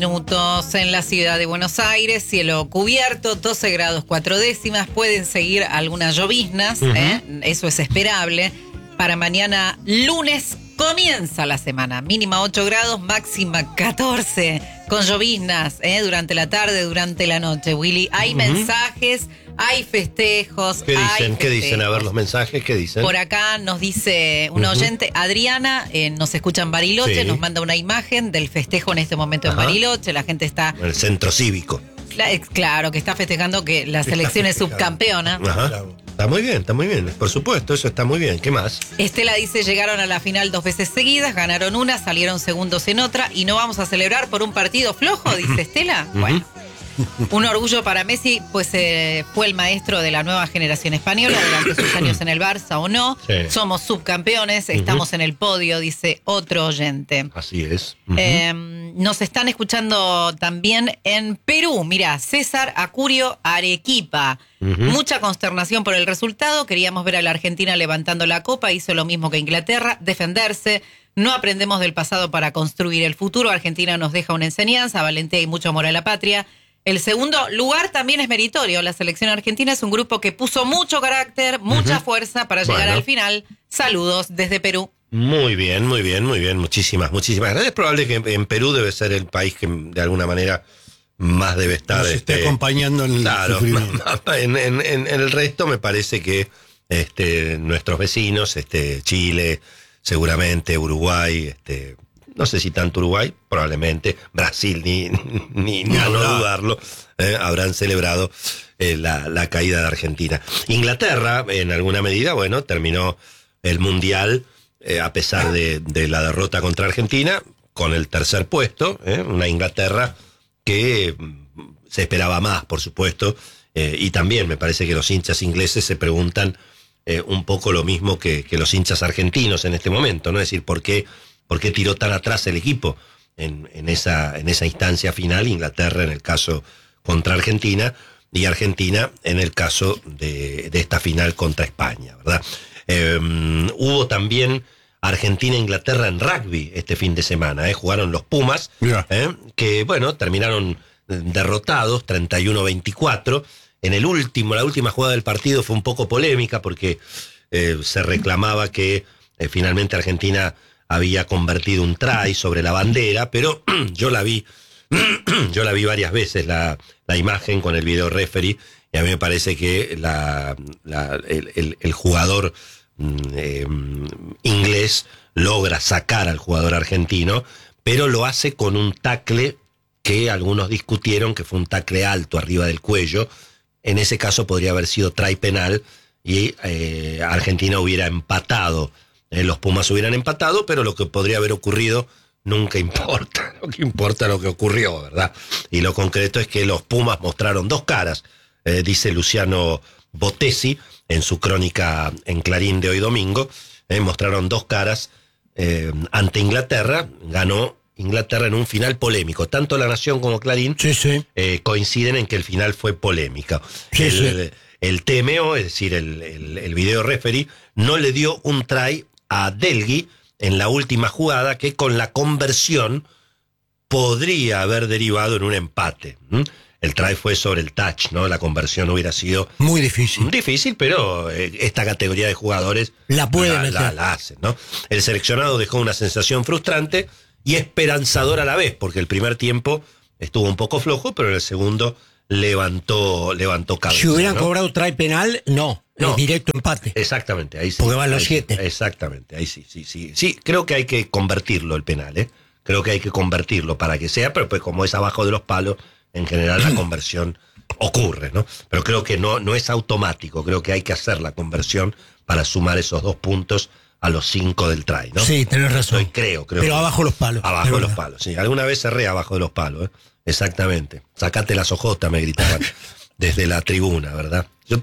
Minutos en la ciudad de Buenos Aires, cielo cubierto, 12 grados 4 décimas, pueden seguir algunas lloviznas, eso es esperable. Para mañana lunes comienza la semana, mínima 8 grados, máxima 14, con lloviznas durante la tarde, durante la noche. Willy, hay mensajes, hay festejos. ¿Qué dicen? A ver los mensajes, ¿qué dicen? Por acá nos dice una oyente, Adriana, nos escucha en Bariloche, nos manda una imagen del festejo en este momento en Bariloche, la gente está... En el centro cívico. Claro, que está festejando que la selección es subcampeona. Está muy bien, por supuesto, eso está muy bien. ¿Qué más? Estela dice, llegaron a la final 2 veces seguidas, ganaron una, salieron segundos en otra y no vamos a celebrar por un partido flojo, dice Estela. Bueno. Un orgullo para Messi, pues fue el maestro de la nueva generación española durante sus años en el Barça o no. Sí. Somos subcampeones, estamos en el podio, dice otro oyente. Así es. Nos están escuchando también en Perú. Mira, César Acurio Arequipa. Mucha consternación por el resultado. Queríamos ver a la Argentina levantando la copa. Hizo lo mismo que Inglaterra, defenderse. No aprendemos del pasado para construir el futuro. Argentina nos deja una enseñanza, valentía y mucho amor a la patria. El segundo lugar también es meritorio. La selección argentina es un grupo que puso mucho carácter, mucha fuerza para llegar al final. Saludos desde Perú. Muy bien. Muchísimas gracias. Es probable que en Perú debe ser el país que de alguna manera más debe estar... Nos esté acompañando en el sufrimiento. En el resto me parece que nuestros vecinos, Chile, seguramente Uruguay, no sé si tanto Uruguay, probablemente Brasil, ni a no dudarlo, habrán celebrado la caída de Argentina. Inglaterra, en alguna medida, terminó el Mundial, a pesar de la derrota contra Argentina, con el tercer puesto, una Inglaterra que se esperaba más, por supuesto, y también me parece que los hinchas ingleses se preguntan un poco lo mismo que los hinchas argentinos en este momento, ¿no? Es decir, ¿por qué tiró tan atrás el equipo en esa instancia final? Inglaterra en el caso contra Argentina y Argentina en el caso de esta final contra España, ¿verdad? Hubo también Argentina-Inglaterra en rugby este fin de semana, jugaron los Pumas, que terminaron derrotados 31-24. La última jugada del partido fue un poco polémica porque se reclamaba que finalmente Argentina había convertido un try sobre la bandera, pero yo la vi varias veces la imagen con el video referee, y a mí me parece que el jugador inglés logra sacar al jugador argentino, pero lo hace con un tackle que algunos discutieron que fue un tackle alto arriba del cuello. En ese caso podría haber sido try penal y Argentina hubiera empatado. Los Pumas hubieran empatado, pero lo que podría haber ocurrido nunca importa. Lo que importa es lo que ocurrió, ¿verdad? Y lo concreto es que los Pumas mostraron dos caras, dice Luciano Bottesi en su crónica en Clarín de hoy domingo. Mostraron dos caras ante Inglaterra. Ganó Inglaterra en un final polémico. Tanto La Nación como Clarín coinciden en que el final fue polémico. El TMO, es decir, el video referee, no le dio un try a Delgui en la última jugada que con la conversión podría haber derivado en un empate. El try fue sobre el touch, ¿no? La conversión hubiera sido... Muy difícil. Difícil, pero esta categoría de jugadores la hacen, ¿no? El seleccionado dejó una sensación frustrante y esperanzadora a la vez, porque el primer tiempo estuvo un poco flojo, pero en el segundo levantó cabeza. Si hubieran cobrado try penal, no. Es directo empate. Exactamente, ahí sí. Porque van los 7. Exactamente, ahí sí. Sí, creo que hay que convertirlo el penal, Creo que hay que convertirlo para que sea, pero pues como es abajo de los palos, en general la conversión ocurre, ¿no? Pero creo que no es automático, creo que hay que hacer la conversión para sumar esos 2 puntos a los 5 del try, ¿no? Sí, tenés razón. Creo. Pero abajo los palos. Abajo de los palos, sí. Alguna vez cerré abajo de los palos, Exactamente. Sacate las ojotas, me gritaban desde la tribuna, ¿verdad? Yo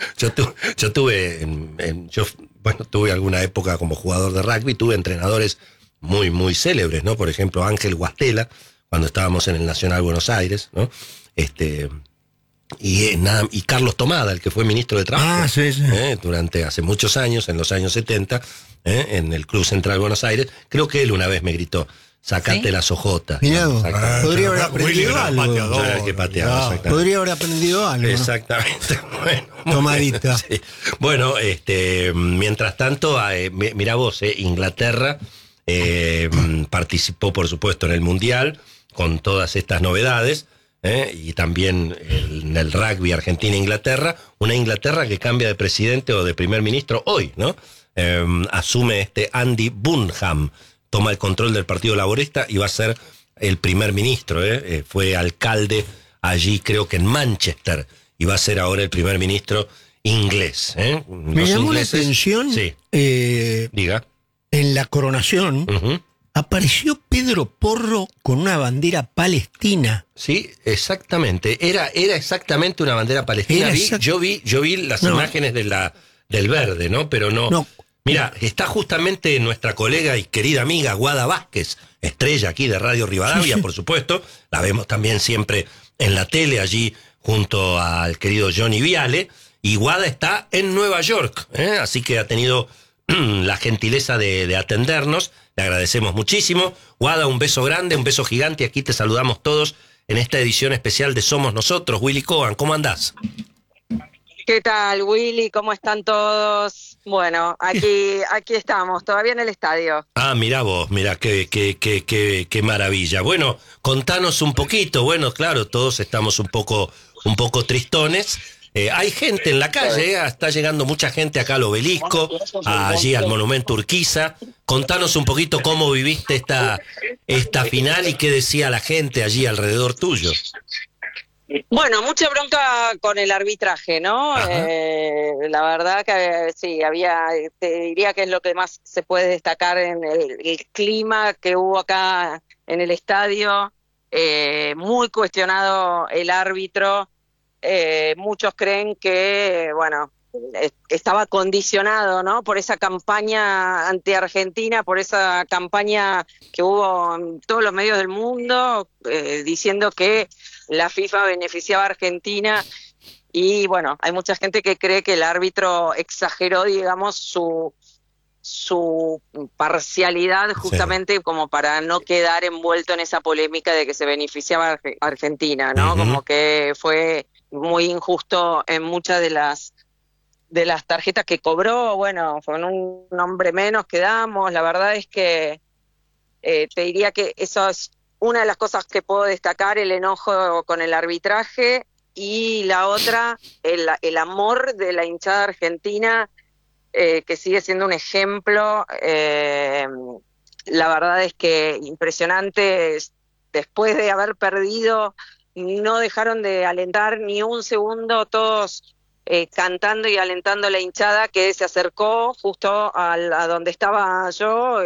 tuve alguna época como jugador de rugby, tuve entrenadores muy, muy célebres, ¿no? Por ejemplo, Ángel Guastela, cuando estábamos en el Nacional Buenos Aires, ¿no? Y Carlos Tomada, el que fue ministro de Trabajo, durante hace muchos años, en los años 70, en el Club Central Buenos Aires. Creo que él una vez me gritó, sacate ¿Sí? las ojotas. Mirá vos, Exactamente. podría haber Willy aprendido era algo. pateador. Era el que pateaba, Ah, exactamente. podría haber aprendido algo. ¿no? Exactamente. Bueno, Tomadita. sí. Bueno, mientras tanto, mirá vos, Inglaterra participó, por supuesto, en el Mundial con todas estas novedades. Y también en el rugby Argentina-Inglaterra, una Inglaterra que cambia de presidente o de primer ministro hoy, ¿no? Asume Andy Burnham, toma el control del Partido Laborista y va a ser el primer ministro, fue alcalde allí, creo que en Manchester, y va a ser ahora el primer ministro inglés. Me llamó la atención, Sí, diga. en la coronación, Ujú. apareció Pedro Porro con una bandera palestina. Sí, exactamente. Era exactamente una bandera palestina. Era Yo vi las imágenes del verde, ¿no? Pero no. No. Mira, está justamente nuestra colega y querida amiga Guada Vázquez, estrella aquí de Radio Rivadavia, Sí. por supuesto. La vemos también siempre en la tele, allí junto al querido Johnny Viale. Y Guada está en Nueva York, así que ha tenido la gentileza de atendernos. Le agradecemos muchísimo. Guada, un beso grande, un beso gigante. Aquí te saludamos todos en esta edición especial de Somos Nosotros. Willy Cohen, ¿cómo andás? ¿Qué tal, Willy? ¿Cómo están todos? Bueno, aquí estamos, todavía en el estadio. Ah, mirá vos, mirá, qué maravilla. Bueno, contanos un poquito. Bueno, claro, todos estamos un poco tristones. Hay gente en la calle, está llegando mucha gente acá al Obelisco, allí al Monumento Urquiza. Contanos un poquito cómo viviste esta final y qué decía la gente allí alrededor tuyo. Bueno, mucha bronca con el arbitraje, ¿no? La verdad que sí, te diría que es lo que más se puede destacar en el clima que hubo acá en el estadio. Muy cuestionado el árbitro. Muchos creen que, bueno, estaba condicionado, ¿no? Por esa campaña anti-Argentina, por esa campaña que hubo en todos los medios del mundo, diciendo que la FIFA beneficiaba a Argentina, y bueno, hay mucha gente que cree que el árbitro exageró, digamos, su parcialidad justamente como para no quedar envuelto en esa polémica de que se beneficiaba a Argentina, ¿no? Como que fue muy injusto en muchas de las tarjetas que cobró. Bueno, con un hombre menos quedamos. La verdad es que te diría que eso es una de las cosas que puedo destacar, el enojo con el arbitraje, y la otra, el amor de la hinchada argentina, que sigue siendo un ejemplo. La verdad es que impresionante. Después de haber perdido, no dejaron de alentar ni un segundo, todos cantando y alentando a la hinchada, que se acercó justo a donde estaba yo,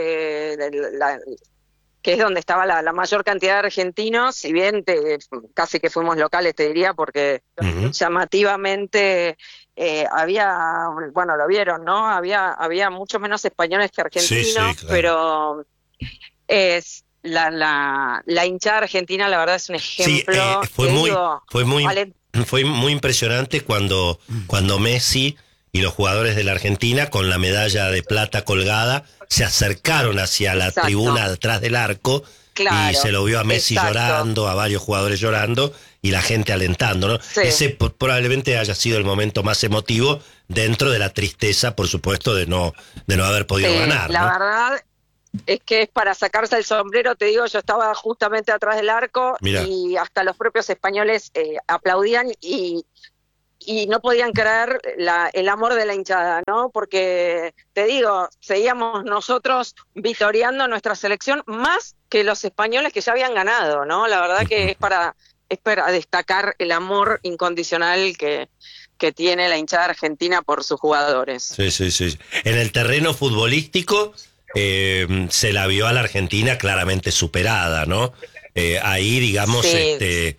que es donde estaba la mayor cantidad de argentinos. Si bien casi que fuimos locales, te diría, porque llamativamente había, bueno, lo vieron, ¿no? Había mucho menos españoles que argentinos, Sí, claro. pero es la hinchada argentina, la verdad, es un ejemplo. Sí, fue Ale- muy impresionante cuando Messi y los jugadores de la Argentina, con la medalla de plata colgada, se acercaron hacia la Exacto. tribuna detrás del arco. Claro, y se lo vio a Messi exacto. llorando, a varios jugadores llorando y la gente alentando, ¿no? Sí. Ese probablemente haya sido el momento más emotivo, dentro de la tristeza, por supuesto, de no haber podido ganar, la ¿no? verdad es que es para sacarse el sombrero. Te digo, yo estaba justamente atrás del arco. Mirá. Y hasta los propios españoles aplaudían y no podían creer el amor de la hinchada, ¿no? Porque, te digo, seguíamos nosotros vitoreando nuestra selección más que los españoles que ya habían ganado, ¿no? La verdad que es para destacar el amor incondicional que tiene la hinchada argentina por sus jugadores. Sí. En el terreno futbolístico se la vio a la Argentina claramente superada, ¿no? Ahí, digamos, Sí.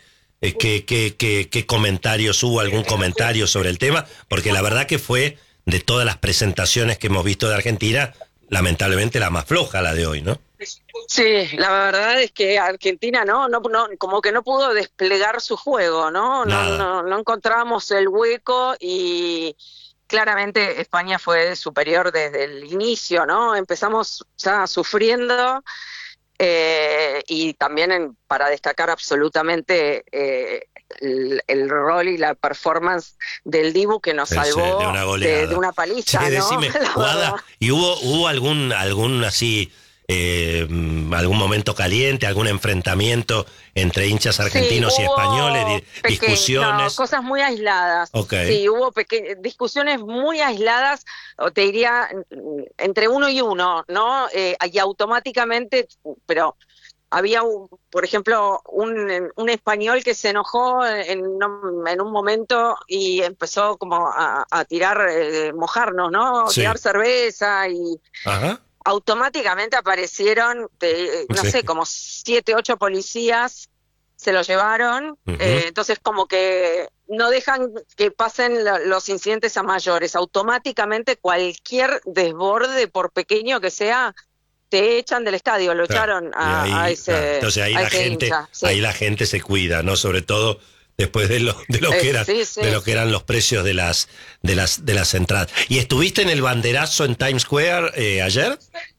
¿qué comentarios hubo? ¿Algún comentario sobre el tema? Porque la verdad que fue, de todas las presentaciones que hemos visto de Argentina, lamentablemente la más floja, la de hoy, ¿no? Sí, la verdad es que Argentina no, como que no pudo desplegar su juego, ¿no? No encontramos el hueco, y claramente España fue superior desde el inicio, ¿no? Empezamos ya sufriendo, Y también para destacar absolutamente el rol y la performance del Dibu, que nos salvó de una goleada. de una paliza, Che, ¿no? decime, Guada, ¿y hubo algún así, algún momento caliente, algún enfrentamiento entre hinchas argentinos Sí, y hubo españoles, discusiones? no, cosas muy aisladas. Okay. Sí, hubo discusiones muy aisladas, o te diría, entre uno y uno, ¿no? Y automáticamente, pero había, por ejemplo, un español que se enojó en un momento y empezó como a tirar, mojarnos, ¿no? Sí. Tirar cerveza y... Ajá. Automáticamente aparecieron, no Sí. sé, como 7, 8 policías, se lo llevaron. Uh-huh. Entonces como que no dejan que pasen los incidentes a mayores. Automáticamente cualquier desborde, por pequeño que sea, te echan del estadio. Lo echaron a ese, entonces ahí a la ese gente, hincha, sí. ahí la gente se cuida, ¿no? Sobre todo después de lo que eran, sí, sí. de lo que eran los precios de las entradas. ¿Y estuviste en el banderazo en Times Square ayer?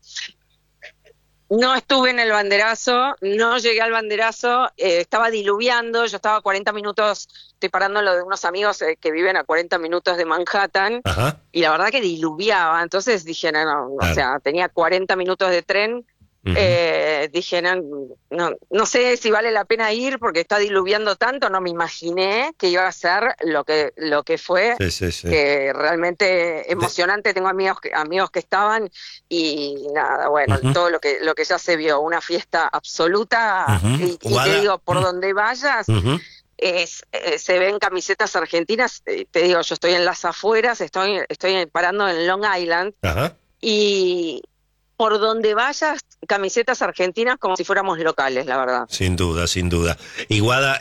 No estuve en el banderazo, no llegué al banderazo, estaba diluviando, yo estaba a 40 minutos, estoy parando lo de unos amigos que viven a 40 minutos de Manhattan. Ajá. Y la verdad que diluviaba, entonces dije, no, Claro. o sea, tenía 40 minutos de tren. Dije, no sé si vale la pena ir porque está diluviando tanto, no me imaginé que iba a ser lo que fue, Sí. que realmente emocionante. Tengo amigos que estaban y nada, bueno, todo lo que ya se vio, una fiesta absoluta. Y te digo, por donde vayas, se ven camisetas argentinas. Te digo, yo estoy en las afueras, estoy parando en Long Island. Ajá. Y por donde vayas, camisetas argentinas como si fuéramos locales, la verdad. Sin duda. Y Guada,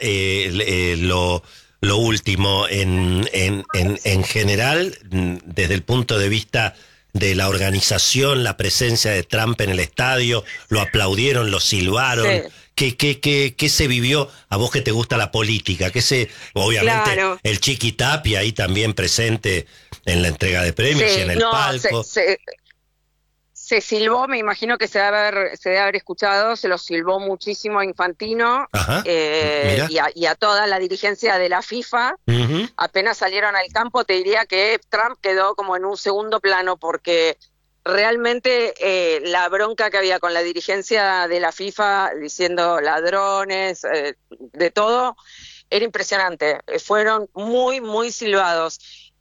lo último, en general, desde el punto de vista de la organización, la presencia de Trump en el estadio, lo aplaudieron, lo silbaron. Sí. ¿Qué se vivió a vos que te gusta la política? Obviamente, claro, el Chiqui Tapia ahí también presente en la entrega de premios y en el palco. Se silbó, me imagino que se debe haber escuchado, se lo silbó muchísimo a Infantino. Ajá, y a toda la dirigencia de la FIFA. Apenas salieron al campo, te diría que Trump quedó como en un segundo plano, porque realmente la bronca que había con la dirigencia de la FIFA diciendo ladrones, de todo, era impresionante. Fueron muy, muy silbados.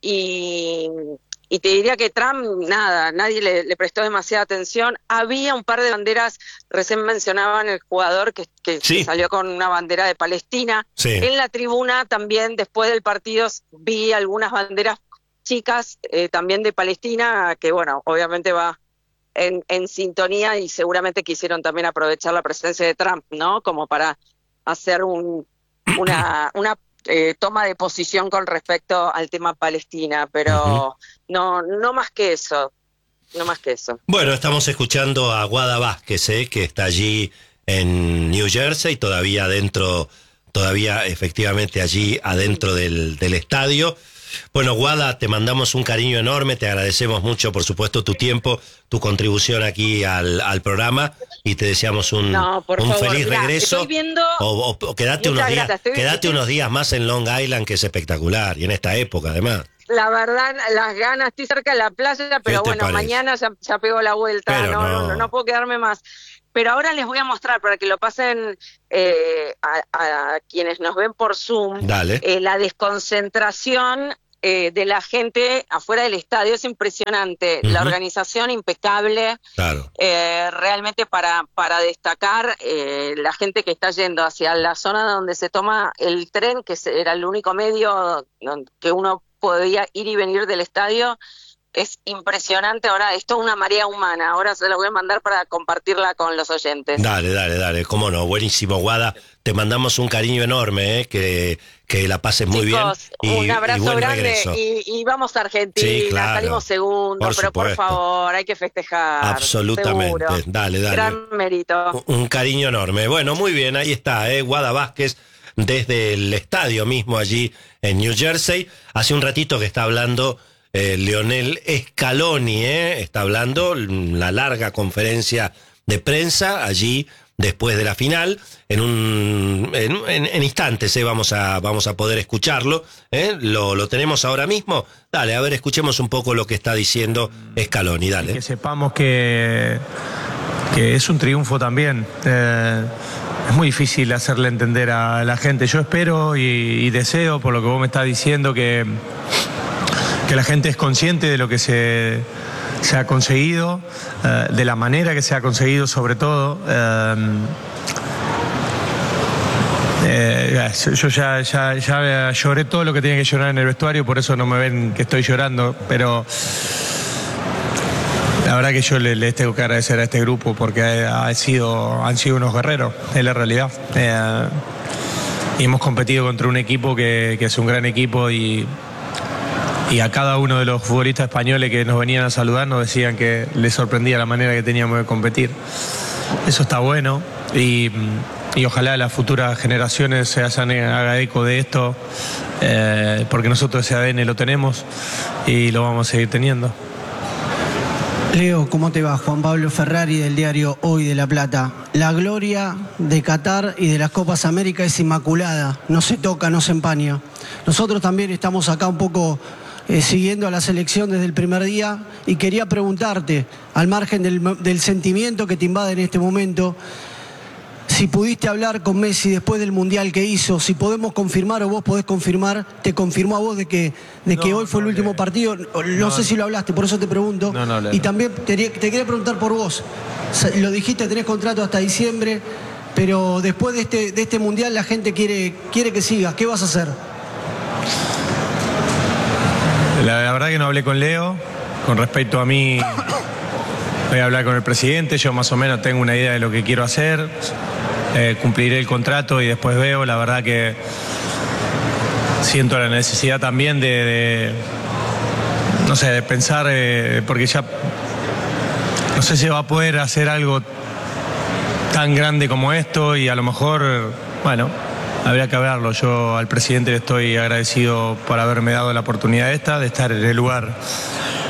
Y te diría que Trump, nadie le prestó demasiada atención. Había un par de banderas, recién mencionaban el jugador que salió con una bandera de Palestina. Sí. En la tribuna también, después del partido, vi algunas banderas chicas también de Palestina, que bueno, obviamente va en sintonía, y seguramente quisieron también aprovechar la presencia de Trump, ¿no? Como para hacer una toma de posición con respecto al tema Palestina, pero no más que eso, no más que eso. Bueno, estamos escuchando a Guada Vázquez, que está allí en New Jersey, todavía efectivamente allí adentro del estadio. Bueno, Guada, te mandamos un cariño enorme, te agradecemos mucho, por supuesto, tu tiempo, tu contribución aquí al programa, y te deseamos un feliz regreso. Estoy viendo... O quedate unos días más en Long Island, que es espectacular, y en esta época, además. La verdad, las ganas, estoy cerca de la playa, pero bueno, mañana ya pegó la vuelta, no puedo quedarme más. Pero ahora les voy a mostrar, para que lo pasen a quienes nos ven por Zoom, la desconcentración de la gente afuera del estadio. Es impresionante, la organización impecable, realmente para destacar la gente que está yendo hacia la zona donde se toma el tren, que era el único medio que uno podía ir y venir del estadio. Es impresionante. Ahora, esto es una marea humana. Ahora se la voy a mandar para compartirla con los oyentes. Dale, cómo no. Buenísimo, Guada. Te mandamos un cariño enorme, que la pases muy bien. Un abrazo grande regreso. Y vamos a Argentina. Sí, claro. Salimos segundos, pero por favor, hay que festejar. Absolutamente. Seguro. Dale. Gran mérito. Un cariño enorme. Bueno, muy bien, ahí está, Guada Vázquez, desde el estadio mismo allí en New Jersey. Hace un ratito que está hablando Lionel Scaloni, está hablando la larga conferencia de prensa allí después de la final. En instantes vamos a poder escucharlo. Lo tenemos ahora mismo. Dale, a ver, escuchemos un poco lo que está diciendo Scaloni. Dale. Que sepamos que es un triunfo también. Es muy difícil hacerle entender a la gente. Yo espero y deseo, por lo que vos me estás diciendo, que la gente es consciente de lo que se ha conseguido, de la manera que se ha conseguido, sobre todo. Yo ya lloré todo lo que tenía que llorar en el vestuario, por eso no me ven que estoy llorando, pero la verdad que yo les tengo que agradecer a este grupo porque han sido unos guerreros, es la realidad. Y hemos competido contra un equipo que es un gran equipo y a cada uno de los futbolistas españoles que nos venían a saludar nos decían que les sorprendía la manera que teníamos de competir. Eso está bueno y ojalá las futuras generaciones se hagan eco de esto, porque nosotros ese ADN lo tenemos y lo vamos a seguir teniendo. Leo, ¿cómo te va? Juan Pablo Ferrari del diario Hoy de La Plata. La gloria de Qatar y de las Copas América es inmaculada, no se toca, no se empaña. Nosotros también estamos acá un poco siguiendo a la selección desde el primer día y quería preguntarte, al margen del sentimiento que te invade en este momento, si pudiste hablar con Messi después del Mundial que hizo, si podemos confirmar o vos podés confirmar, te confirmó a vos de que hoy fue el último partido, no sé si lo hablaste, por eso te pregunto. Y también te quería preguntar por vos, lo dijiste, tenés contrato hasta diciembre, pero después de este Mundial la gente quiere que sigas, ¿qué vas a hacer? La verdad que no hablé con Leo, con respecto a mí voy a hablar con el presidente, yo más o menos tengo una idea de lo que quiero hacer. Cumpliré el contrato y después veo. La verdad que siento la necesidad también de pensar, porque ya no sé si va a poder hacer algo tan grande como esto y a lo mejor, bueno, habría que hablarlo. Yo al presidente le estoy agradecido por haberme dado la oportunidad de estar en el lugar